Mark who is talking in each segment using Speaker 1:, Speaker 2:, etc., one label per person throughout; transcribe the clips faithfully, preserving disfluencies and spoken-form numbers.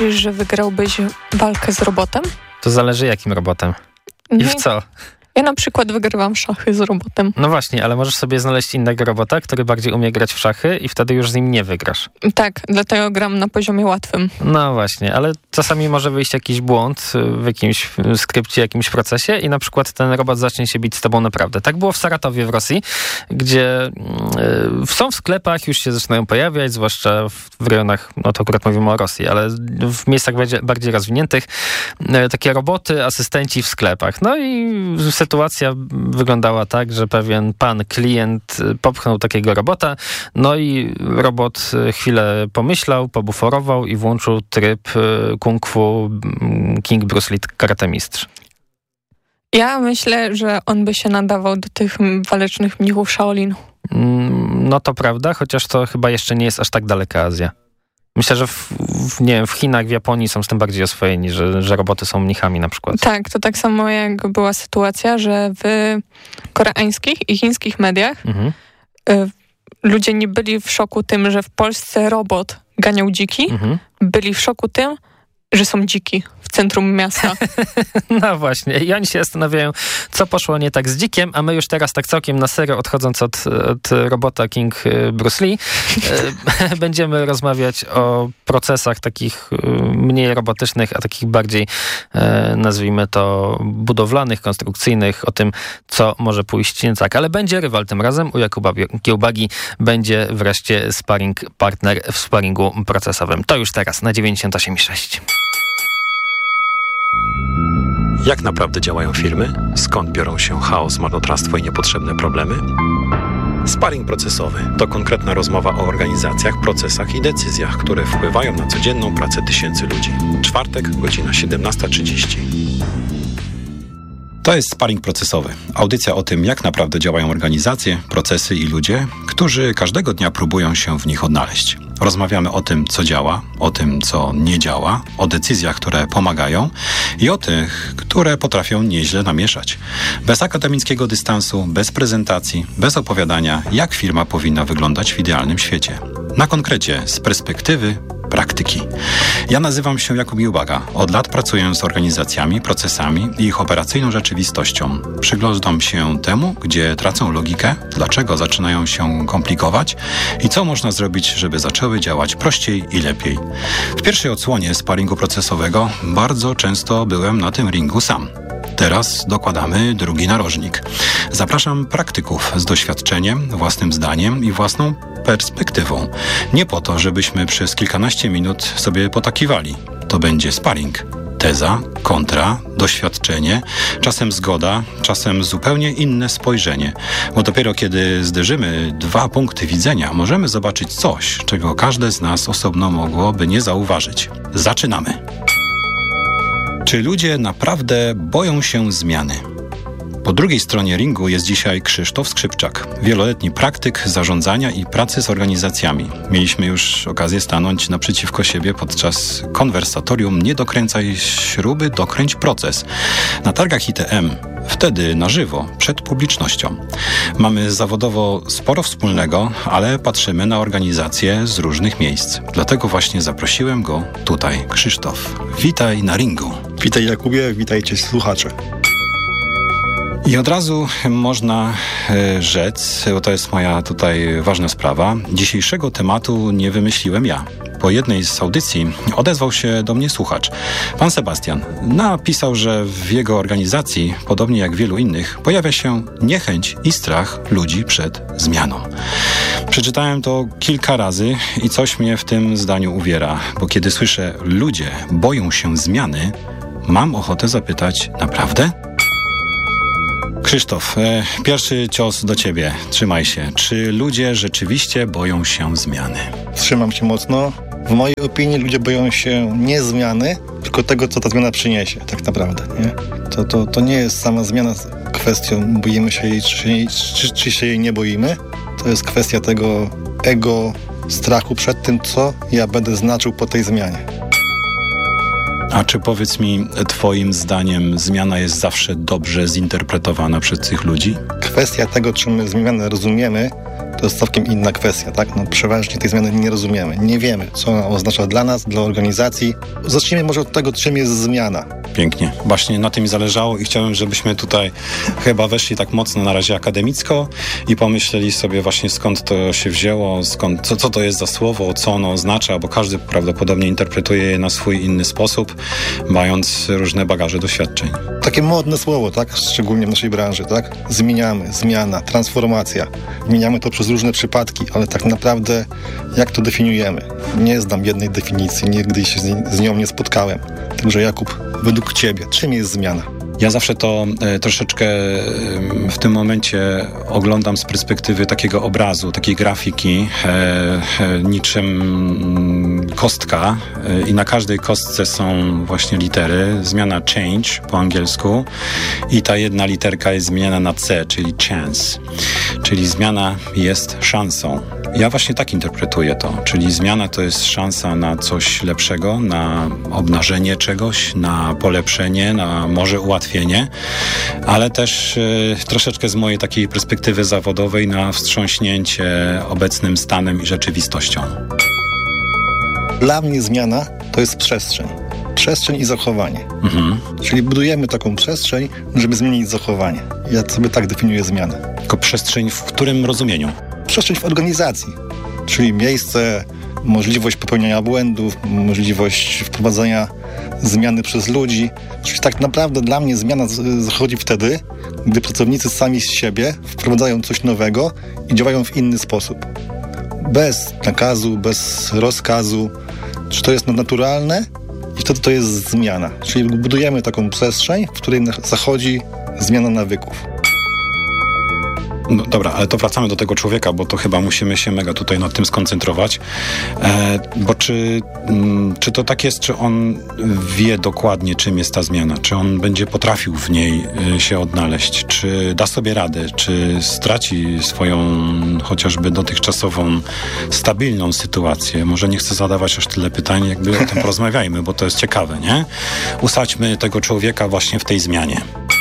Speaker 1: myślisz, że wygrałbyś walkę z robotem?
Speaker 2: To zależy jakim robotem. I w co?
Speaker 1: Ja na przykład wygrywam szachy z robotem.
Speaker 2: No właśnie, ale możesz sobie znaleźć innego robota, który bardziej umie grać w szachy i wtedy już z nim nie wygrasz.
Speaker 1: Tak, dlatego gram na poziomie łatwym.
Speaker 2: No właśnie, ale czasami może wyjść jakiś błąd w jakimś skrypcie, jakimś procesie i na przykład ten robot zacznie się bić z tobą naprawdę. Tak było w Saratowie w Rosji, gdzie yy, są w sklepach, już się zaczynają pojawiać, zwłaszcza w, w rejonach, no to akurat mówimy o Rosji, ale w miejscach bardziej, bardziej rozwiniętych, yy, takie roboty, asystenci w sklepach. No i sytuacja wyglądała tak, że pewien pan klient popchnął takiego robota, no i robot chwilę pomyślał, pobuforował i włączył tryb kung fu King Bruce Lee Karate Mistrz.
Speaker 1: Ja myślę, że on by się nadawał do tych walecznych mnichów Shaolin.
Speaker 2: No to prawda, chociaż to chyba jeszcze nie jest aż tak daleka Azja. Myślę, że w, w, nie wiem, w Chinach, w Japonii są z tym bardziej oswojeni, że, że roboty są mnichami na przykład.
Speaker 1: Tak, to tak samo jak była sytuacja, że w koreańskich i chińskich mediach mhm. y, ludzie nie byli w szoku tym, że w Polsce robot ganiał dziki, mhm. byli w szoku tym, że są dziki w centrum miasta.
Speaker 2: No właśnie. I oni się zastanawiają, co poszło nie tak z dzikiem, a my już teraz tak całkiem na serio, odchodząc od, od robota King Bruce Lee, będziemy rozmawiać o procesach takich mniej robotycznych, a takich bardziej, nazwijmy to, budowlanych, konstrukcyjnych, o tym, co może pójść nie tak. Ale będzie rywal tym razem. U Jakuba Kiełbagi będzie wreszcie sparring partner w sparingu procesowym. To już teraz na dziewięćdziesiąt osiem i sześć.
Speaker 3: Jak naprawdę działają firmy? Skąd biorą się chaos, marnotrawstwo i niepotrzebne problemy? Sparring procesowy to konkretna rozmowa o organizacjach, procesach i decyzjach, które wpływają na codzienną pracę tysięcy ludzi. Czwartek, godzina siedemnasta trzydzieści.
Speaker 4: To jest Sparring Procesowy. Audycja o tym, jak naprawdę działają organizacje, procesy i ludzie, którzy każdego dnia próbują się w nich odnaleźć. Rozmawiamy o tym, co działa, o tym, co nie działa, o decyzjach, które pomagają i o tych, które potrafią nieźle namieszać. Bez akademickiego dystansu, bez prezentacji, bez opowiadania, jak firma powinna wyglądać w idealnym świecie. Na konkrecie, z perspektywy praktyki. Ja nazywam się Jakub Kiełbaga. Od lat pracuję z organizacjami, procesami i ich operacyjną rzeczywistością. Przyglądam się temu, gdzie tracą logikę, dlaczego zaczynają się komplikować i co można zrobić, żeby zaczęły działać prościej i lepiej. W pierwszej odsłonie sparingu procesowego bardzo często byłem na tym ringu sam. Teraz dokładamy drugi narożnik. Zapraszam praktyków z doświadczeniem, własnym zdaniem i własną perspektywą. Nie po to, żebyśmy przez kilkanaście minut sobie potakiwali. To będzie sparring. Teza, kontra, doświadczenie, czasem zgoda, czasem zupełnie inne spojrzenie. Bo dopiero kiedy zderzymy dwa punkty widzenia, możemy zobaczyć coś, czego każde z nas osobno mogłoby nie zauważyć. Zaczynamy! Czy ludzie naprawdę boją się zmiany? Po drugiej stronie ringu jest dzisiaj Krzysztof Skrzypczak, wieloletni praktyk zarządzania i pracy z organizacjami. Mieliśmy już okazję stanąć naprzeciwko siebie podczas konwersatorium Nie dokręcaj śruby, dokręć proces na targach I T M, wtedy na żywo, przed publicznością. Mamy zawodowo sporo wspólnego, ale patrzymy na organizacje z różnych miejsc. Dlatego właśnie zaprosiłem go tutaj. Krzysztof, witaj na ringu.
Speaker 5: Witaj Jakubie, witajcie słuchacze.
Speaker 4: I od razu można e, rzec, bo to jest moja tutaj ważna sprawa, dzisiejszego tematu nie wymyśliłem ja. Po jednej z audycji odezwał się do mnie słuchacz. Pan Sebastian napisał, że w jego organizacji, podobnie jak wielu innych, pojawia się niechęć i strach ludzi przed zmianą. Przeczytałem to kilka razy i coś mnie w tym zdaniu uwiera, bo kiedy słyszę ludzie boją się zmiany, mam ochotę zapytać, naprawdę? Krzysztof, e, pierwszy cios do ciebie. Trzymaj się. Czy ludzie rzeczywiście boją się zmiany?
Speaker 5: Trzymam się mocno. W mojej opinii ludzie boją się nie zmiany, tylko tego, co ta zmiana przyniesie, tak naprawdę. Nie? To, to, to nie jest sama zmiana kwestią, boimy się jej, czy, czy, czy się jej nie boimy. To jest kwestia tego ego, strachu przed tym, co ja będę znaczył po tej zmianie.
Speaker 4: A czy powiedz mi, twoim zdaniem zmiana jest zawsze dobrze zinterpretowana przez tych ludzi?
Speaker 5: Kwestia tego, czy my zmianę rozumiemy, to jest całkiem inna kwestia, tak? No przeważnie tej zmiany nie rozumiemy, nie wiemy, co ona oznacza dla nas, dla organizacji. Zacznijmy może od tego, czym jest zmiana.
Speaker 4: Pięknie. Właśnie na tym mi zależało i chciałem, żebyśmy tutaj chyba weszli tak mocno na razie akademicko i pomyśleli sobie właśnie, skąd to się wzięło, skąd, co, co to jest za słowo, co ono oznacza, bo każdy prawdopodobnie interpretuje je na swój inny sposób, mając różne bagaże doświadczeń.
Speaker 5: Takie modne słowo, tak? Szczególnie w naszej branży, tak? Zmieniamy, zmiana, transformacja. Zmieniamy to przez różne przypadki, ale tak naprawdę jak to definiujemy? Nie znam jednej definicji, nigdy się z nią nie spotkałem. Także Jakub, według ciebie, czym jest zmiana?
Speaker 4: Ja zawsze to e, troszeczkę e, w tym momencie oglądam z perspektywy takiego obrazu, takiej grafiki, e, e, niczym mm, kostka e, i na każdej kostce są właśnie litery. Zmiana change po angielsku i ta jedna literka jest zmieniana na C, czyli chance, czyli zmiana jest szansą. Ja właśnie tak interpretuję to, czyli zmiana to jest szansa na coś lepszego, na obnażenie czegoś, na polepszenie, na może ułatwienie, ale też y, troszeczkę z mojej takiej perspektywy zawodowej na wstrząśnięcie obecnym stanem i rzeczywistością.
Speaker 5: Dla mnie zmiana to jest przestrzeń. Przestrzeń i zachowanie.
Speaker 4: Mhm.
Speaker 5: Czyli budujemy taką przestrzeń, żeby zmienić zachowanie. Ja sobie tak definiuję zmianę.
Speaker 4: Tylko przestrzeń w którym rozumieniu?
Speaker 5: Przestrzeń w organizacji, czyli miejsce, możliwość popełniania błędów, możliwość wprowadzania zmiany przez ludzi. Czyli tak naprawdę dla mnie zmiana zachodzi wtedy, gdy pracownicy sami z siebie wprowadzają coś nowego i działają w inny sposób. Bez nakazu, bez rozkazu. Czy to jest naturalne? I wtedy to jest zmiana. Czyli budujemy taką przestrzeń, w której zachodzi zmiana nawyków.
Speaker 4: No dobra, ale to wracamy do tego człowieka, bo to chyba musimy się mega tutaj nad tym skoncentrować. E, bo czy, m, czy to tak jest, czy on wie dokładnie, czym jest ta zmiana? Czy on będzie potrafił w niej y, się odnaleźć? Czy da sobie radę? Czy straci swoją chociażby dotychczasową stabilną sytuację? Może nie chcę zadawać aż tyle pytań, jakby o tym porozmawiajmy, bo to jest ciekawe, nie? Usadźmy tego człowieka właśnie w tej zmianie.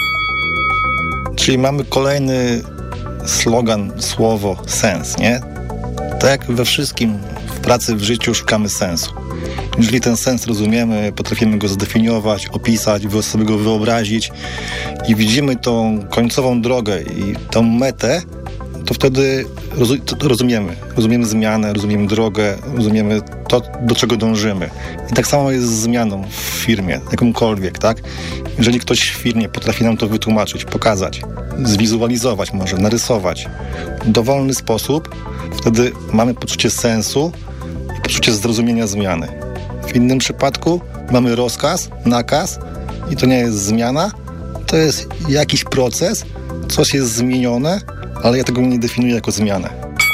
Speaker 5: Czyli mamy kolejny slogan, słowo, sens, nie? Tak jak we wszystkim w pracy, w życiu szukamy sensu. Jeżeli ten sens rozumiemy, potrafimy go zdefiniować, opisać, sobie go wyobrazić i widzimy tą końcową drogę i tą metę, to wtedy rozumiemy. Rozumiemy zmianę, rozumiemy drogę, rozumiemy to, do czego dążymy. I tak samo jest z zmianą w firmie, jakąkolwiek, tak? Jeżeli ktoś w firmie potrafi nam to wytłumaczyć, pokazać, zwizualizować może, narysować w dowolny sposób, wtedy mamy poczucie sensu i poczucie zrozumienia zmiany. W innym przypadku mamy rozkaz, nakaz i to nie jest zmiana, to jest jakiś proces, coś jest zmienione, ale ja tego nie definiuję jako zmianę.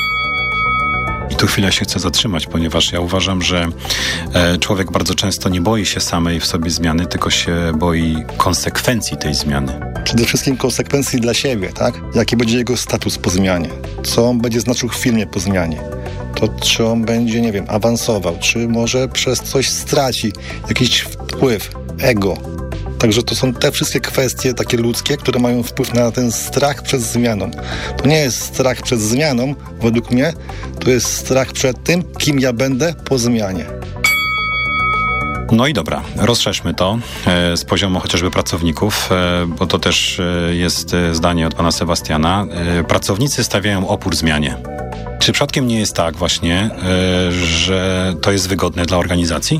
Speaker 4: I tu chwilę się chcę zatrzymać, ponieważ ja uważam, że człowiek bardzo często nie boi się samej w sobie zmiany, tylko się boi konsekwencji tej zmiany.
Speaker 5: Przede wszystkim konsekwencji dla siebie, tak? Jaki będzie jego status po zmianie? Co on będzie znaczył w firmie po zmianie? To czy on będzie, nie wiem, awansował? Czy może przez coś straci jakiś wpływ, ego? Także to są te wszystkie kwestie takie ludzkie, które mają wpływ na ten strach przed zmianą. To nie jest strach przed zmianą, według mnie, to jest strach przed tym, kim ja będę po zmianie.
Speaker 4: No i dobra, rozszerzmy to e, z poziomu chociażby pracowników, e, bo to też e, jest zdanie od pana Sebastiana. E, pracownicy stawiają opór zmianie. Czy przypadkiem nie jest tak właśnie, e, że to jest wygodne dla organizacji?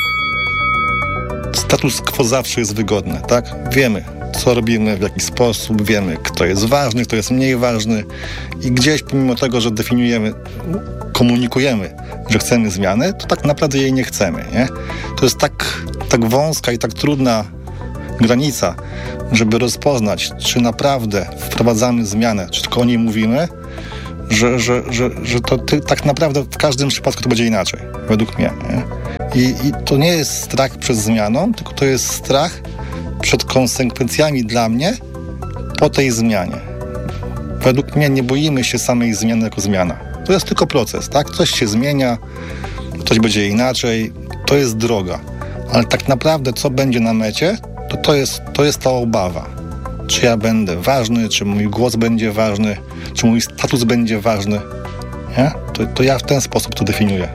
Speaker 5: Status quo zawsze jest wygodny, tak? Wiemy, co robimy, w jaki sposób, wiemy, kto jest ważny, kto jest mniej ważny i gdzieś pomimo tego, że definiujemy, komunikujemy, że chcemy zmiany, to tak naprawdę jej nie chcemy, nie? To jest tak, tak wąska i tak trudna granica, żeby rozpoznać, czy naprawdę wprowadzamy zmianę, czy tylko o niej mówimy, że, że, że, że to ty, tak naprawdę w każdym przypadku to będzie inaczej, według mnie, nie? I, I to nie jest strach przed zmianą, tylko to jest strach przed konsekwencjami dla mnie po tej zmianie. Według mnie nie boimy się samej zmiany jako zmiana. To jest tylko proces, tak? Coś się zmienia, coś będzie inaczej, to jest droga. Ale tak naprawdę co będzie na mecie, to to jest, to jest ta obawa. Czy ja będę ważny, czy mój głos będzie ważny, czy mój status będzie ważny. Nie? To, to ja w ten sposób to definiuję.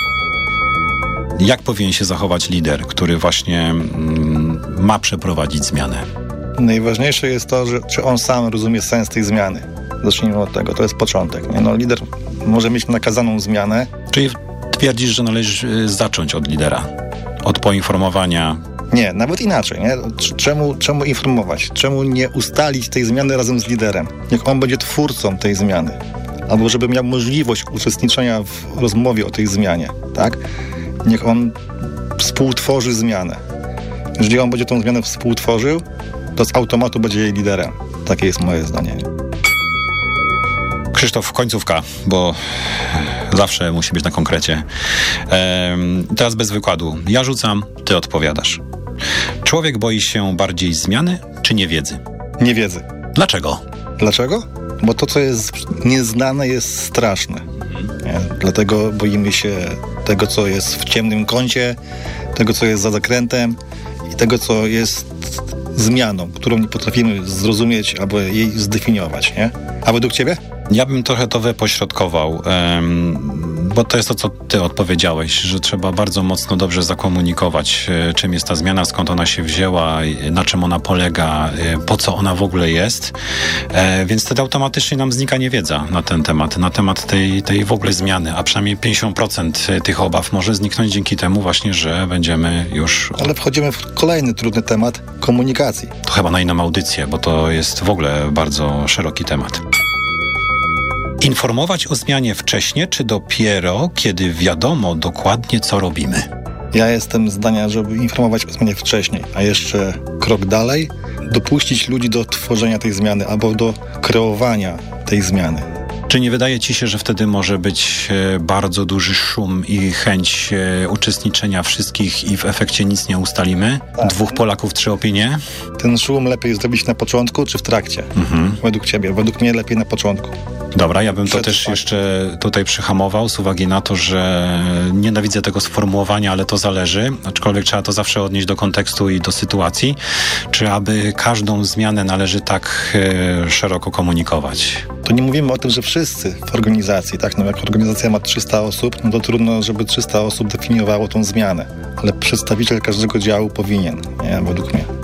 Speaker 4: Jak powinien się zachować lider, który właśnie mm, ma przeprowadzić zmianę?
Speaker 5: Najważniejsze jest to, że, czy on sam rozumie sens tej zmiany. Zacznijmy od tego, to jest początek. Nie? No, lider może mieć nakazaną zmianę.
Speaker 4: Czyli twierdzisz, że należy zacząć od lidera, od poinformowania.
Speaker 5: Nie, nawet inaczej. Nie? Czemu, czemu informować? Czemu nie ustalić tej zmiany razem z liderem? Niech on będzie twórcą tej zmiany. Albo żeby miał możliwość uczestniczenia w rozmowie o tej zmianie. Tak? Niech on współtworzy zmianę. Jeżeli on będzie tą zmianę współtworzył, to z automatu będzie jej liderem. Takie jest moje zdanie.
Speaker 4: Krzysztof, końcówka, bo zawsze musi być na konkrecie. Ehm, teraz bez wykładu. Ja rzucam, ty odpowiadasz. Człowiek boi się bardziej zmiany czy niewiedzy?
Speaker 5: Niewiedzy.
Speaker 4: Dlaczego?
Speaker 5: Dlaczego? Bo to, co jest nieznane, jest straszne. Nie? Dlatego boimy się tego, co jest w ciemnym kącie, tego, co jest za zakrętem i tego, co jest zmianą, którą nie potrafimy zrozumieć albo jej zdefiniować. Nie? A według ciebie?
Speaker 4: Ja bym trochę to wypośrodkował, bo to jest to, co ty odpowiedziałeś, że trzeba bardzo mocno dobrze zakomunikować, czym jest ta zmiana, skąd ona się wzięła, na czym ona polega, po co ona w ogóle jest, więc wtedy automatycznie nam znika niewiedza na ten temat, na temat tej, tej w ogóle zmiany, a przynajmniej pięćdziesiąt procent tych obaw może zniknąć dzięki temu właśnie, że będziemy już...
Speaker 5: Ale wchodzimy w kolejny trudny temat komunikacji.
Speaker 4: To chyba na inną audycję, bo to jest w ogóle bardzo szeroki temat. Informować o zmianie wcześniej, czy dopiero, kiedy wiadomo dokładnie, co robimy?
Speaker 5: Ja jestem zdania, żeby informować o zmianie wcześniej, a jeszcze krok dalej, dopuścić ludzi do tworzenia tej zmiany albo do kreowania tej zmiany.
Speaker 4: Czy nie wydaje ci się, że wtedy może być bardzo duży szum i chęć uczestniczenia wszystkich i w efekcie nic nie ustalimy? Tak. Dwóch Polaków, trzy opinie?
Speaker 5: Ten szum lepiej zrobić na początku czy w trakcie? Mhm. Według ciebie. Według mnie lepiej na początku.
Speaker 4: Dobra, ja bym to też jeszcze tutaj przyhamował z uwagi na to, że nienawidzę tego sformułowania, ale to zależy, aczkolwiek trzeba to zawsze odnieść do kontekstu i do sytuacji, czy aby każdą zmianę należy tak e, szeroko komunikować.
Speaker 5: To nie mówimy o tym, że wszyscy w organizacji, tak? No jak organizacja ma trzysta osób, no to trudno, żeby trzysta osób definiowało tą zmianę, ale przedstawiciel każdego działu powinien, nie? Według mnie.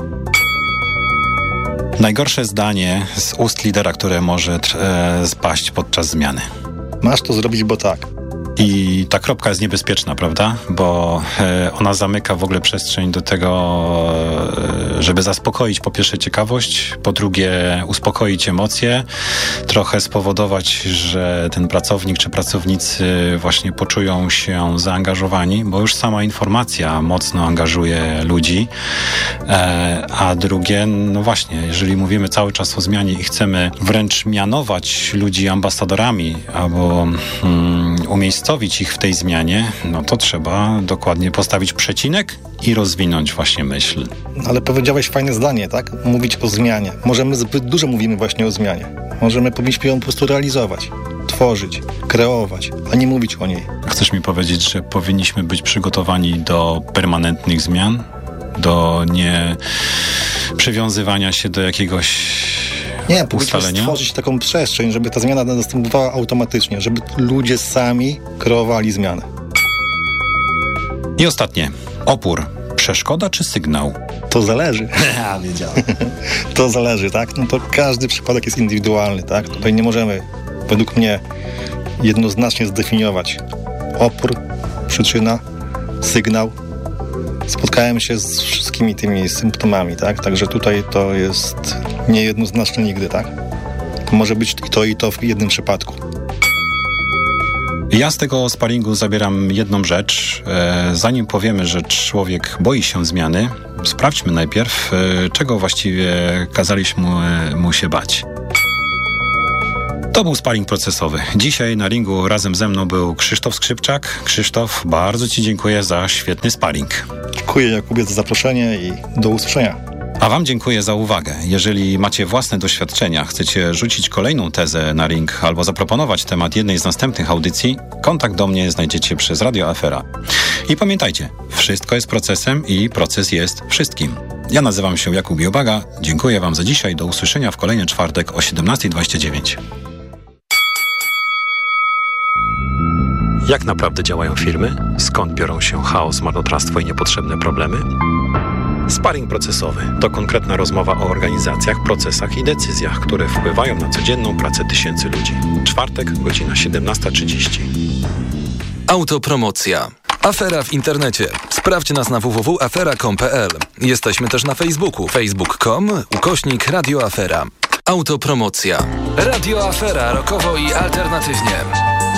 Speaker 4: Najgorsze zdanie z ust lidera, które może e, spaść podczas zmiany.
Speaker 5: Masz to zrobić, bo tak.
Speaker 4: I ta kropka jest niebezpieczna, prawda? Bo e, ona zamyka w ogóle przestrzeń do tego, e, żeby zaspokoić po pierwsze ciekawość, po drugie uspokoić emocje, trochę spowodować, że ten pracownik czy pracownicy właśnie poczują się zaangażowani, bo już sama informacja mocno angażuje ludzi. E, a drugie, no właśnie, jeżeli mówimy cały czas o zmianie i chcemy wręcz mianować ludzi ambasadorami albo mm, umiejscowić ich w tej zmianie, no to trzeba dokładnie postawić przecinek i rozwinąć właśnie myśl.
Speaker 5: Ale powiedziałeś fajne zdanie, tak? Mówić o zmianie. Może my zbyt dużo mówimy właśnie o zmianie. Może my powinniśmy ją po prostu realizować, tworzyć, kreować, a nie mówić o niej.
Speaker 4: Chcesz mi powiedzieć, że powinniśmy być przygotowani do permanentnych zmian? Do nie przywiązywania się do jakiegoś
Speaker 5: Nie, powinniśmy stworzyć taką przestrzeń, żeby ta zmiana następowała automatycznie, żeby ludzie sami kreowali zmianę.
Speaker 4: I ostatnie. Opór. Przeszkoda czy sygnał?
Speaker 5: To zależy.
Speaker 4: Ja wiedziałem.
Speaker 5: To zależy, tak? No to każdy przypadek jest indywidualny, tak? Tutaj nie możemy, według mnie, jednoznacznie zdefiniować opór, przyczyna, sygnał. Spotkałem się z wszystkimi tymi symptomami, tak? Także tutaj to jest niejednoznaczne nigdy, tak? Może być i to, i to w jednym przypadku.
Speaker 4: Ja z tego sparingu zabieram jedną rzecz. Zanim powiemy, że człowiek boi się zmiany, sprawdźmy najpierw, czego właściwie kazaliśmy mu się bać. To był sparing procesowy. Dzisiaj na ringu razem ze mną był Krzysztof Skrzypczak. Krzysztof, bardzo ci dziękuję za świetny sparing.
Speaker 5: Dziękuję, Jakubie, za zaproszenie i do usłyszenia.
Speaker 4: A wam dziękuję za uwagę. Jeżeli macie własne doświadczenia, chcecie rzucić kolejną tezę na ring albo zaproponować temat jednej z następnych audycji, kontakt do mnie znajdziecie przez Radio Afera. I pamiętajcie, wszystko jest procesem i proces jest wszystkim. Ja nazywam się Jakub Jobaga. Dziękuję wam za dzisiaj. Do usłyszenia w kolejny czwartek o siedemnasta dwadzieścia dziewięć.
Speaker 3: Jak naprawdę działają firmy? Skąd biorą się chaos, marnotrawstwo i niepotrzebne problemy? Sparring procesowy to konkretna rozmowa o organizacjach, procesach i decyzjach, które wpływają na codzienną pracę tysięcy ludzi. Czwartek, godzina siedemnasta trzydzieści.
Speaker 6: Autopromocja. Afera w internecie. Sprawdź nas na w w w kropka afera kropka com kropka p l. Jesteśmy też na Facebooku. facebook kropka com ukośnik Radio Afera. Autopromocja. Radio Afera rokowo i alternatywnie.